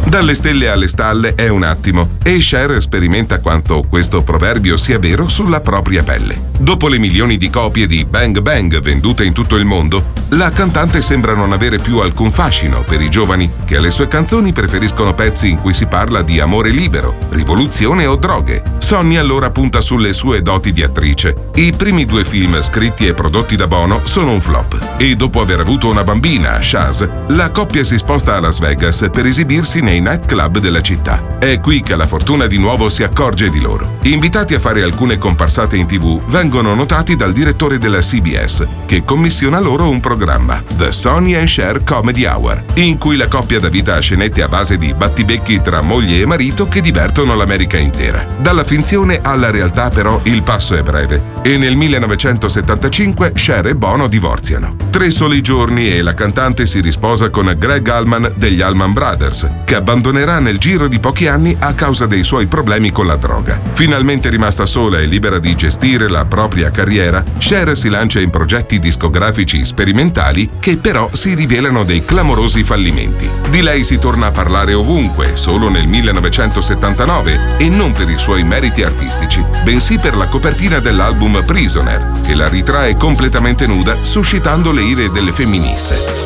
Dalle stelle alle stalle è un attimo e Cher sperimenta quanto questo proverbio sia vero sulla propria pelle. Dopo le milioni di copie di Bang Bang vendute in tutto il mondo, la cantante sembra non avere più alcun fascino per i giovani che alle sue canzoni preferiscono pezzi in cui si parla di amore libero, rivoluzione o droghe. Sonny allora punta sulle sue doti di attrice. I primi 2 film scritti e prodotti da Bono sono un flop e dopo aver avuto una bambina, Shaz, la coppia si sposta a Las Vegas per esibirsi nei nightclub della città. È qui che la fortuna di nuovo si accorge di loro. Invitati a fare alcune comparsate in TV, vengono notati dal direttore della CBS, che commissiona loro un programma, The Sonny and Cher Comedy Hour, in cui la coppia dà vita a scenette a base di battibecchi tra moglie e marito che divertono l'America intera. Dalla finzione alla realtà però il passo è breve e nel 1975 Cher e Bono divorziano. 3 soli giorni e la cantante si risposa con Greg Allman degli Allman Brothers, che abbandonerà nel giro di pochi anni a causa dei suoi problemi con la droga. Finalmente rimasta sola e libera di gestire la propria carriera, Cher si lancia in progetti discografici sperimentali che però si rivelano dei clamorosi fallimenti. Di lei si torna a parlare ovunque, solo nel 1979, e non per i suoi meriti artistici, bensì per la copertina dell'album Prisoner, che la ritrae completamente nuda, suscitando le ire delle femministe.